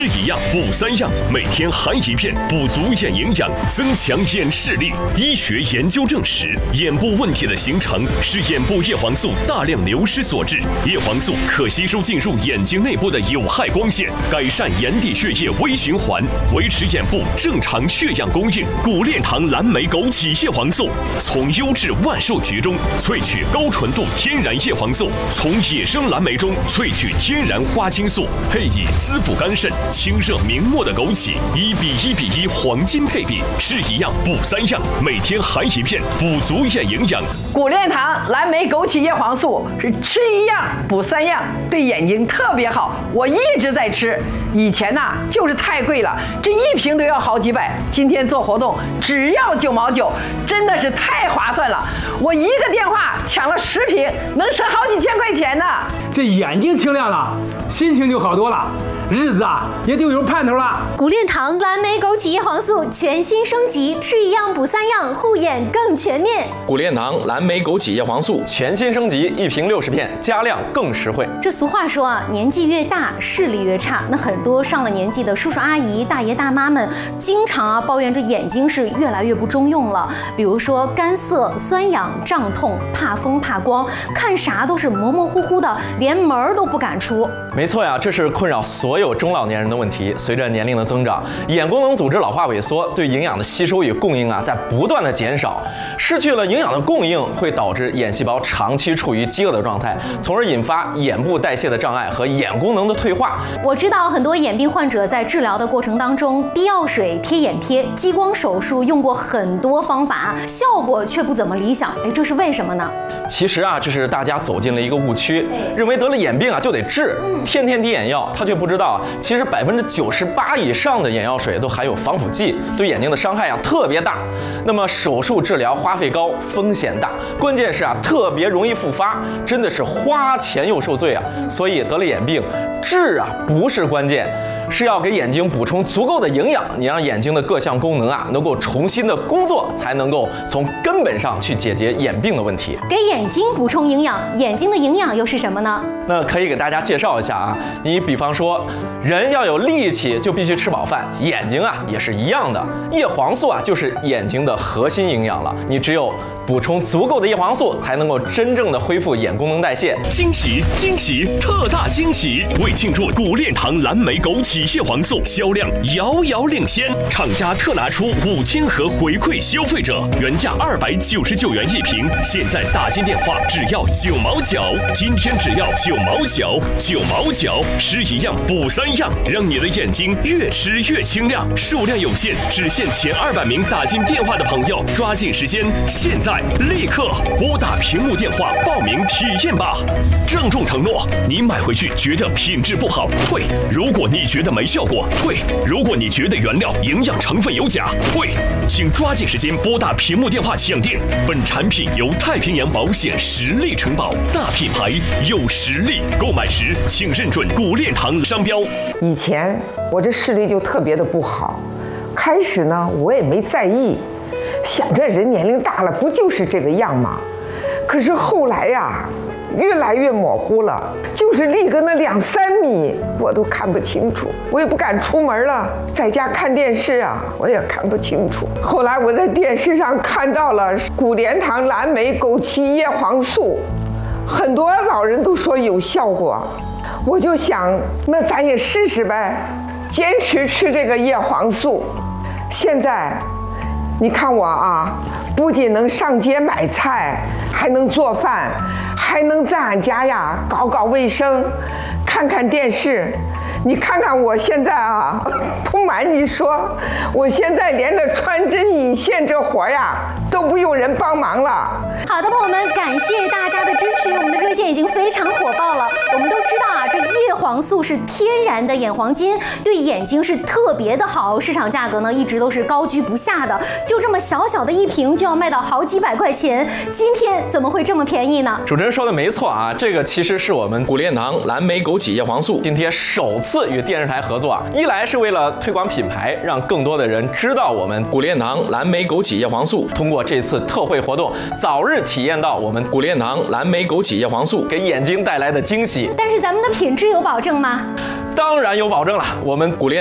一样补三样，每天含一片，补足眼营养，增强眼视力。医学研究证实，眼部问题的形成是眼部叶黄素大量流失所致。叶黄素可吸收进入眼睛内部的有害光线，改善眼底血液微循环，维持眼部正常血氧供应。谷链堂蓝莓枸杞叶黄素从优质万寿菊中萃取高纯度天然叶黄素，从野生蓝莓中萃取天然花青素，配以滋补肝肾、清热明目的枸杞，1:1:1黄金配比，吃一样补三样，每天含一片，补足眼营养。 谷链堂蓝莓枸杞叶黄素是吃一样补三样，对眼睛特别好，我一直在吃。以前呐就是太贵了，这一瓶都要好几百，今天做活动只要9毛9，真的是太划算了。我一个电话抢了10瓶，能省好几千块钱呢。 这眼睛清亮了，心情就好多了，日子啊也就有盼头了。 谷链堂蓝莓枸杞叶黄素全新升级，吃一样补三样，护眼更全面。 谷链堂蓝莓枸杞叶黄素全新升级，一瓶60片，加量更实惠。 这俗话说啊，年纪越大视力越差。那很多上了年纪的叔叔阿姨、大爷大妈们，经常抱怨这眼睛是越来越不中用了。比如说干涩、酸痒、胀痛、怕风怕光，看啥都是模模糊糊的，连门都不敢出。 没错呀，这是困扰所有中老年人的问题。随着年龄的增长，眼功能组织老化萎缩，对营养的吸收与供应啊在不断的减少，失去了营养的供应，会导致眼细胞长期处于饥饿的状态，从而引发眼部代谢的障碍和眼功能的退化。 我知道很多眼病患者在治疗的过程当中，滴药水、贴眼贴、激光手术用过很多方法，效果却不怎么理想。这是为什么呢？ 其实啊，这是大家走进了一个误区，认为得了眼病啊就得治，天天滴眼药。他却不知道啊，其实98%以上的眼药水都含有防腐剂，对眼睛的伤害啊特别大。那么手术治疗花费高，风险大，关键是啊特别容易复发，真的是花钱又受罪啊。所以得了眼病，治啊不是关键。是要给眼睛补充足够的营养，你让眼睛的各项功能啊能够重新的工作，才能够从根本上去解决眼病的问题。 给眼睛补充营养，眼睛的营养又是什么呢？ 那可以给大家介绍一下啊，你比方说，人要有力气就必须吃饱饭，眼睛啊也是一样的，叶黄素啊就是眼睛的核心营养了。你只有补充足够的叶黄素，才能够真正的恢复眼功能代谢。 惊喜惊喜，特大惊喜！为庆祝谷链堂蓝莓枸杞叶黄素销量遥遥领先，厂家特拿出5000盒回馈消费者，原价299元一瓶，现在打进电话只要9毛9，今天只要9毛9，9毛9，吃一样补三样，让你的眼睛越吃越清亮。数量有限，只限前200名打进电话的朋友，抓紧时间，现在立刻拨打屏幕电话报名体验吧。郑重承诺，你买回去觉得品质不好退，如果你觉得没效果退，如果你觉得原料营养成分有假退，请抓紧时间拨打屏幕电话抢订。本产品由太平洋保险实力承保，大品牌有实力，购买时请认准谷链堂商标。 以前我这视力就特别的不好，开始呢我也没在意，想这人年龄大了不就是这个样吗？可是后来呀，越来越模糊了，就是离个那2-3米我都看不清楚，我也不敢出门了，在家看电视啊我也看不清楚。后来我在电视上看到了谷链堂蓝莓枸杞叶黄素，很多老人都说有效果，我就想那咱也试试呗，坚持吃这个叶黄素。现在你看我啊，不仅能上街买菜，还能做饭，还能在俺家呀搞搞卫生，看看电视。你看看我现在啊，不瞒你说，我现在连着穿针引线这活呀都不用人帮忙了。 好的，朋友们，感谢大家的支持，我们的热线已经非常火爆了。我们都知道啊，这叶黄素是天然的眼黄金，对眼睛是特别的好，市场价格呢一直都是高居不下的，就这么小小的一瓶就要卖到好几百块钱，今天怎么会这么便宜呢？ 主持人说的没错啊，这个其实是我们谷链堂蓝莓枸杞叶黄素今天首次与电视台合作啊，一来是为了推广品牌，让更多的人知道我们谷链堂蓝莓枸杞叶黄素，通过这次特惠活动，早日体验到我们谷链堂蓝莓枸杞叶黄素给眼睛带来的惊喜。 但是咱们的品质有保证吗？ 当然有保证了，我们古蔺